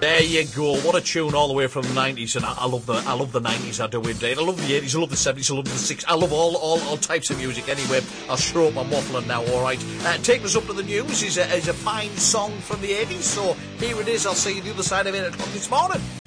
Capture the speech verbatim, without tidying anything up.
There you go. What a tune all the way from the nineties, and I, I love the I love the nineties. I do indeed. I love the eighties. I love the seventies. I love the sixties. I love all all, all types of music. Anyway, I'll show up my waffling now. All right. Uh, Taking us up to the news is a, is a fine song from the eighties. So here it is. I'll see you the other side of eight o'clock this morning.